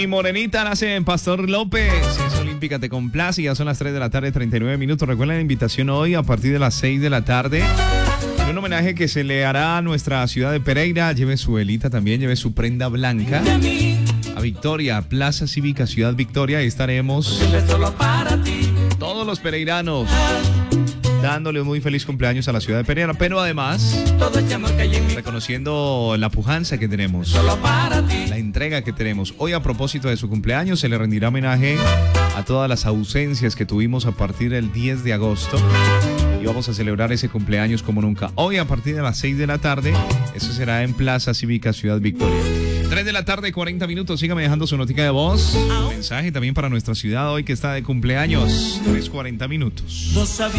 Mi morenita nace en Pastor López. Es olímpica, te complace. Ya son las 3 de la tarde, 39 minutos. Recuerden la invitación hoy a partir de las 6 de la tarde. Un homenaje que se le hará a nuestra ciudad de Pereira. Lleve su velita también, lleve su prenda blanca. A Victoria, Plaza Cívica Ciudad Victoria. Ahí estaremos todos los pereiranos dándole un muy feliz cumpleaños a la ciudad de Pereira, pero además reconociendo la pujanza que tenemos, la entrega que tenemos. Hoy, a propósito de su cumpleaños, se le rendirá homenaje a todas las ausencias que tuvimos a partir del 10 de agosto y vamos a celebrar ese cumpleaños como nunca. Hoy, a partir de las 6 de la tarde, eso será en Plaza Cívica Ciudad Victoria. 3 de la tarde, 40 minutos. Sígame dejando su notica de voz. Un mensaje también para nuestra ciudad hoy que está de cumpleaños. 3:40 minutos.